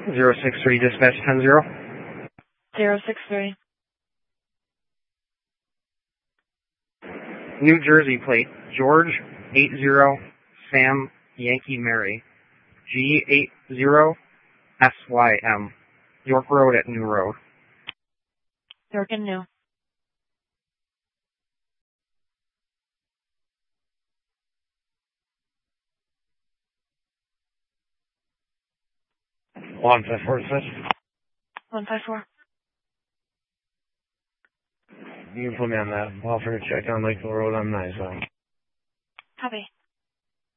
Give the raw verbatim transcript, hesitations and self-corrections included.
zero six three, dispatch ten zero. zero six three. New Jersey plate, George eight zero, Sam Yankee Mary, G eight zero S Y M, York Road at New Road. York and New. one five four six. one five four. You can put me on that welfare check on Lakeville Road on nine, so. Copy.